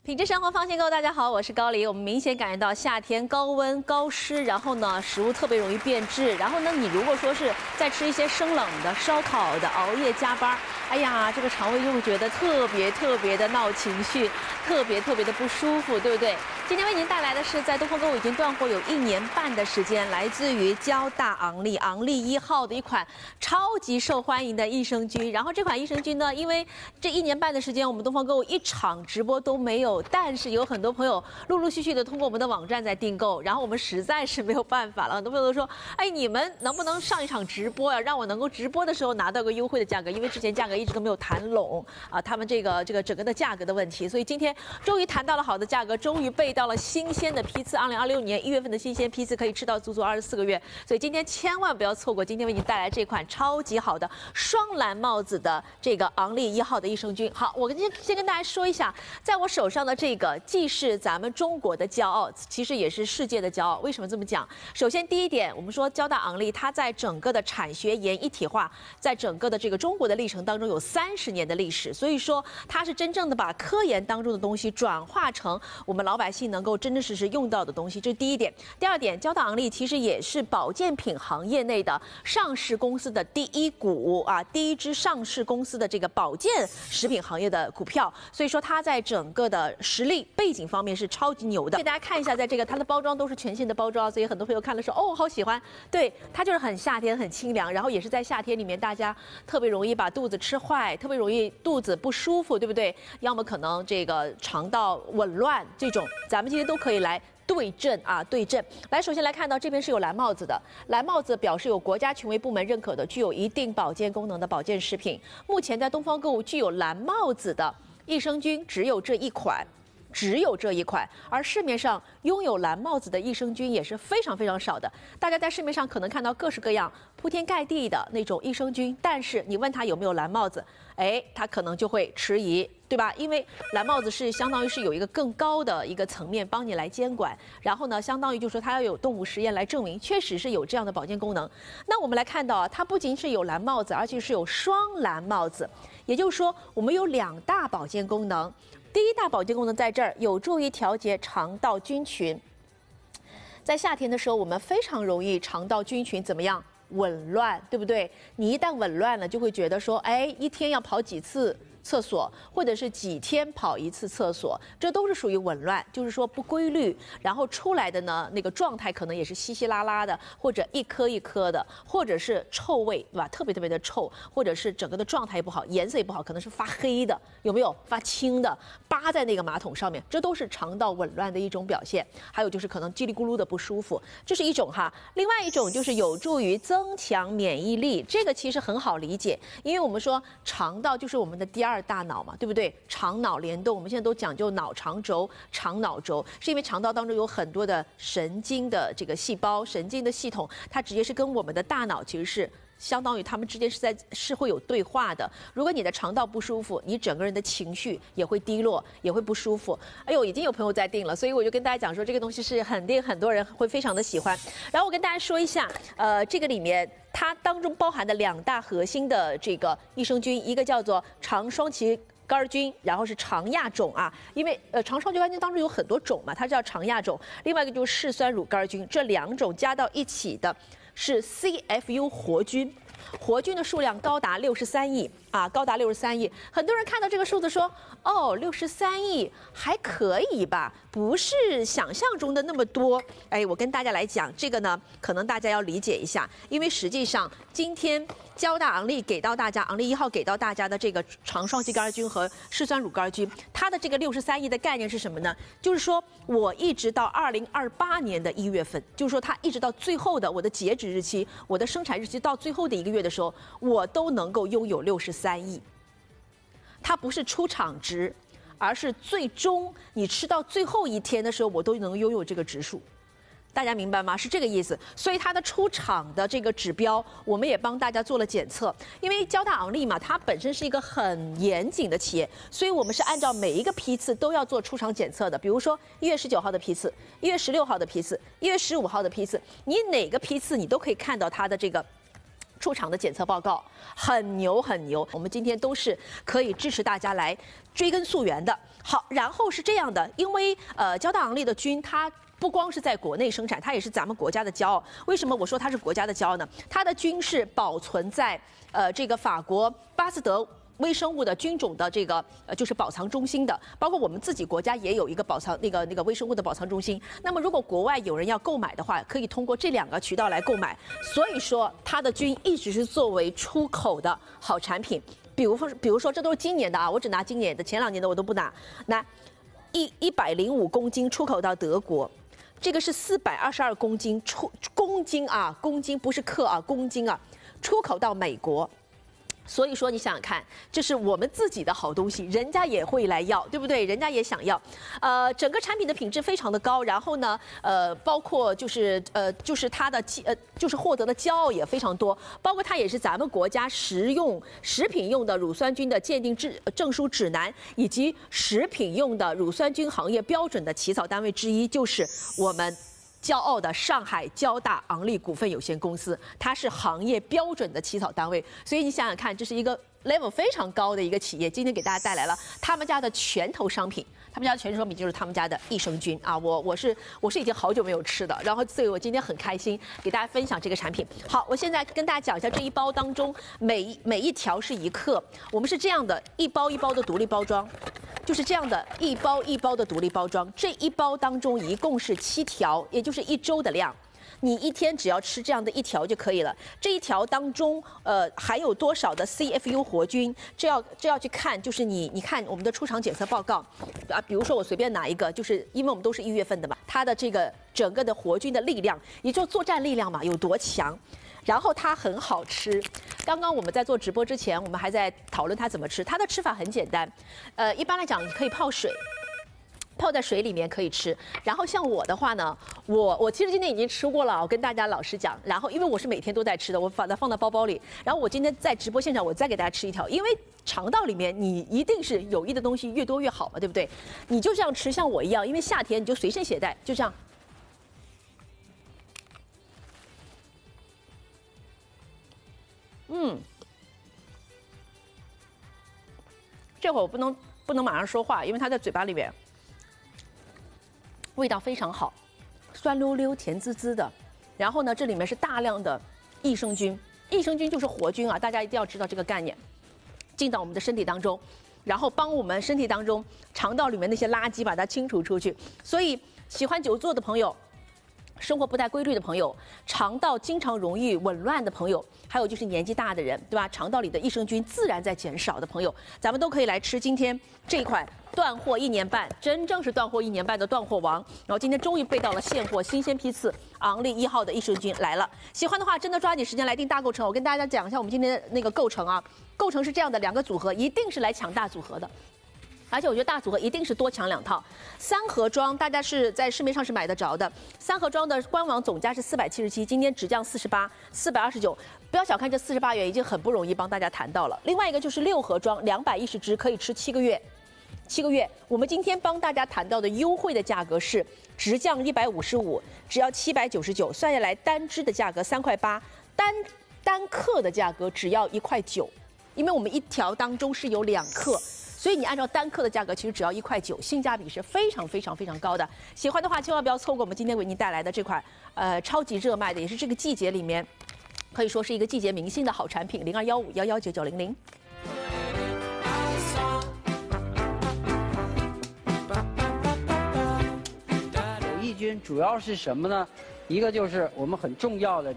品质生活放心购，大家好，我是高黎。我们明显感觉到夏天高温高湿，然后呢，食物特别容易变质。然后呢，你如果说是在吃一些生冷的、烧烤的、熬夜加班，哎呀，这个肠胃就会觉得特别的闹情绪，特别的不舒服，对不对？今天为您带来的是在东风购物已经断货有1年半的时间，来自于交大昂利1号的一款超级受欢迎的益生菌。然后这款益生菌呢，因为这1年半的时间，我们东方购物一场直播都没有。但是有很多朋友陆续的通过我们的网站在订购，然后我们实在是没有办法了。很多朋友都说：“哎，你们能不能上一场直播呀？让我能够直播的时候拿到个优惠的价格，因为之前价格一直都没有谈拢啊，他们这个整个的价格的问题。所以今天终于谈到了好的价格，终于备到了新鲜的批次，2026年1月份的新鲜批次可以吃到足足24个月。所以今天千万不要错过，今天为您带来这款超级好的双蓝帽子的这个昂利1号的益生菌。好，我先跟大家说一下，在我手上的这个既是咱们中国的骄傲，其实也是世界的骄傲。为什么这么讲？首先第一点，我们说交大昂利，它在整个的产学研一体化，在整个的这个中国的历程当中有30年的历史，所以说它是真正的把科研当中的东西转化成我们老百姓能够真实用到的东西，这是第一点。第二点，交大昂利其实也是保健品行业内的上市公司的第一股啊，第一支上市公司的这个保健食品行业的股票，所以说它在整个的实力背景方面是超级牛的。给大家看一下，在这个它的包装都是全新的包装，所以很多朋友看了说哦好喜欢。对，它就是很夏天很清凉，然后也是在夏天里面大家特别容易把肚子吃坏，特别容易肚子不舒服，对不对？要么可能这个肠道紊乱这种，咱们今天都可以来对症啊，对症。来，首先来看到这边是有蓝帽子的，蓝帽子表示有国家权威部门认可的，具有一定保健功能的保健食品。目前在东方购物具有蓝帽子的益生菌只有这一款。而市面上拥有蓝帽子的益生菌也是非常少的。大家在市面上可能看到各式各样铺天盖地的那种益生菌，但是你问他有没有蓝帽子，哎，他可能就会迟疑，对吧？因为蓝帽子是相当于是有一个更高的一个层面帮你来监管，然后呢，相当于就是说它要有动物实验来证明确实是有这样的保健功能。那我们来看到啊，它不仅是有蓝帽子，而且是有双蓝帽子，也就是说我们有2大保健功能。第一大保健功能在这儿，有助于调节肠道菌群。在夏天的时候，我们非常容易肠道菌群怎么样？紊乱，对不对？你一旦紊乱了，就会觉得说，哎，一天要跑几次厕所，或者是几天跑一次厕所，这都是属于紊乱，就是说不规律，然后出来的呢那个状态可能也是稀稀拉拉的，或者一颗一颗的，或者是臭味，对吧？特别的臭，或者是整个的状态也不好，颜色也不好，可能是发黑的，有没有发青的，扒在那个马桶上面，这都是肠道紊乱的一种表现。还有就是可能叽里咕噜的不舒服，这是一种哈。另外一种就是有助于增强免疫力，这个其实很好理解，因为我们说肠道就是我们的第2大脑嘛，对不对？肠脑联动，我们现在都讲究脑肠轴、肠脑轴，是因为肠道当中有很多的神经的这个细胞、神经的系统，它直接是跟我们的大脑其实是相当于它们之间是会有对话的。如果你的肠道不舒服，你整个人的情绪也会低落，也会不舒服。哎呦，已经有朋友在订了，所以我就跟大家讲说，这个东西是肯定很多人会非常的喜欢。然后我跟大家说一下，这个里面它当中包含的2大核心的这个益生菌，一个叫做肠双歧杆菌，然后是肠亚种啊，因为肠双歧杆菌当中有很多种嘛，它叫肠亚种。另外一个就是嗜酸乳杆菌，这2种加到一起的是 CFU 活菌，活菌的数量高达63亿啊，高达63亿。很多人看到这个数字说，哦，63亿还可以吧，不是想象中的那么多。哎，我跟大家来讲这个呢，可能大家要理解一下，因为实际上今天交大昂利给到大家，昂利1号给到大家的这个肠双歧杆菌和嗜酸乳杆菌，它的这个63亿的概念是什么呢？就是说我一直到2028年的1月份，就是说它一直到最后的我的截止日期，我的生产日期到最后的1个月的时候，我都能够拥有63亿。它不是出厂值，而是最终你吃到最后一天的时候，我都能拥有这个指数。大家明白吗？是这个意思。所以它的出厂的这个指标，我们也帮大家做了检测。因为交大昂利嘛，它本身是一个很严谨的企业，所以我们是按照每一个批次都要做出厂检测的。比如说1月19号的批次，1月16号的批次，1月15号的批次，你哪个批次你都可以看到它的这个出厂的检测报告，很牛很牛。我们今天都是可以支持大家来追根溯源的。好，然后是这样的，因为交大昂立的菌它不光是在国内生产，它也是咱们国家的骄傲。为什么我说它是国家的骄傲呢？它的菌是保存在这个法国巴斯德微生物的菌种的这个就是保藏中心的，包括我们自己国家也有一个保藏那个微生物的保藏中心。那么如果国外有人要购买的话，可以通过这2个渠道来购买。所以说它的菌一直是作为出口的好产品。比如说这都是今年的啊，我只拿今年的，前2年的我都不拿。拿105公斤出口到德国。这个是422公斤公斤不是克啊，公斤啊，出口到美国。所以说你想想看，这是我们自己的好东西，人家也会来要，对不对？人家也想要。整个产品的品质非常的高，然后呢，包括就是它的就是获得的骄傲也非常多，包括它也是咱们国家食品用的乳酸菌的鉴定证书指南，以及食品用的乳酸菌行业标准的起草单位之一，就是我们骄傲的上海交大昂立股份有限公司，它是行业标准的起草单位。所以你想想看，这是一个 level 非常高的一个企业。今天给大家带来了他们家的拳头商品，他们家的拳头商品就是他们家的益生菌啊。我是已经好久没有吃的，然后所以我今天很开心给大家分享这个产品。好，我现在跟大家讲一下这一包当中每一条是1克，我们是这样的一包一包的独立包装。就是这样的一包一包的独立包装，这一包当中一共是7条，也就是1周的量。你一天只要吃这样的1条就可以了。这1条当中，含有多少的 CFU 活菌，这要去看，就是你看我们的出厂检测报告啊，比如说我随便拿一个，就是因为我们都是1月份的嘛，它的这个整个的活菌的力量，也就是作战力量嘛，有多强。然后它很好吃，刚刚我们在做直播之前，我们还在讨论它怎么吃。它的吃法很简单，一般来讲你可以泡水，泡在水里面可以吃。然后像我的话呢，我其实今天已经吃过了，我跟大家老实讲。然后因为我是每天都在吃的，我把它放到包包里。然后我今天在直播现场，我再给大家吃1条，因为肠道里面你一定是有益的东西越多越好嘛，对不对？你就这样吃，像我一样，因为夏天你就随身携带，就这样。这会儿我不能马上说话，因为它在嘴巴里面，味道非常好，酸溜溜、甜滋滋的。然后呢，这里面是大量的益生菌，益生菌就是活菌啊，大家一定要知道这个概念，进到我们的身体当中，然后帮我们身体当中肠道里面那些垃圾把它清除出去。所以喜欢久坐的朋友，生活不太规律的朋友，肠道经常容易紊乱的朋友，还有就是年纪大的人，对吧？肠道里的益生菌自然在减少的朋友，咱们都可以来吃今天这一款断货1年半，真正是断货1年半的断货王。然后今天终于备到了现货新鲜批次，昂立1号的益生菌来了。喜欢的话，真的抓紧时间来订大购成。我跟大家讲一下我们今天的那个构成啊，构成是这样的，2个组合，一定是来抢大组合的。而且我觉得大组合一定是多抢2套，3盒装大家是在市面上是买得着的。3盒装的官网总价是477，今天只降48，429。不要小看这48元，已经很不容易帮大家谈到了。另外一个就是6盒装，210支，可以吃7个月。7个月，我们今天帮大家谈到的优惠的价格是直降155，只要799，算下来单支的价格3块8，单克的价格只要1块9，因为我们1条当中是有2克。所以你按照单克的价格，其实只要1块9，性价比是非常非常非常高的。喜欢的话，千万不要错过我们今天为您带来的这款超级热卖的，也是这个季节里面可以说是一个季节明星的好产品，0215119900。 有益菌主要是什么呢？一个就是我们很重要的